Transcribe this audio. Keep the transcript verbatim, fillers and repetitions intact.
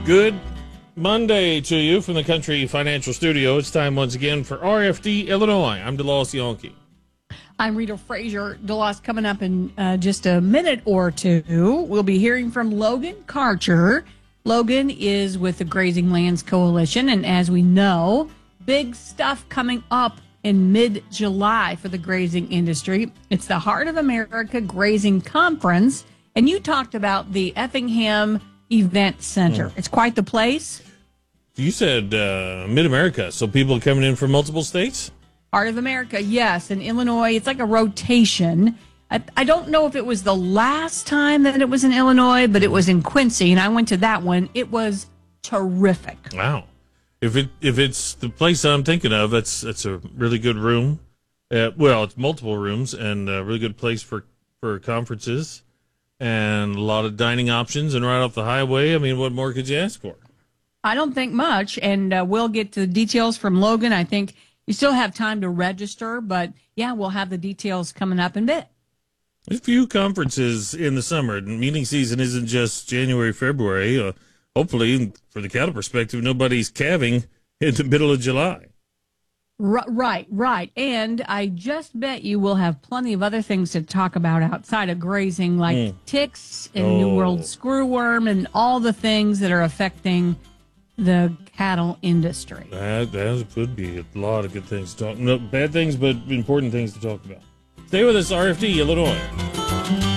Good Monday to you from the Country Financial Studio. It's time once again for R F D Illinois. I'm DeLoss Yonke. I'm Rita Frazier. DeLoss, coming up in uh, just a minute or two, we'll be hearing from Logan Karcher. Logan is with the Grazing Lands Coalition, and as we know, big stuff coming up in mid-July for the grazing industry. It's the Heart of America Grazing Conference, and you talked about the Effingham Event Center. Mm. It's quite the place. You said uh, Mid-America, so people coming in from multiple states? Heart of America, yes. In Illinois, it's like a rotation. I, I don't know if it was the last time that it was in Illinois, but it was in Quincy, and I went to that one. It was terrific. Wow. If it if it's the place I'm thinking of, that's that's a really good room. Uh, well, it's multiple rooms and a really good place for, for conferences and a lot of dining options and right off the highway. I mean, what more could you ask for? I don't think much, and uh, we'll get to the details from Logan. I think you still have time to register, but, yeah, we'll have the details coming up in a bit. There's a few conferences in the summer. Meeting season isn't just January, February. Uh, hopefully, for the cattle perspective, nobody's calving in the middle of July. Right, right. And I just bet you will have plenty of other things to talk about outside of grazing, like mm. ticks and oh. New World screwworm and all the things that are affecting the cattle industry. That, that would be a lot of good things to talk. No, bad things, but important things to talk about. Stay with us, R F D Illinois.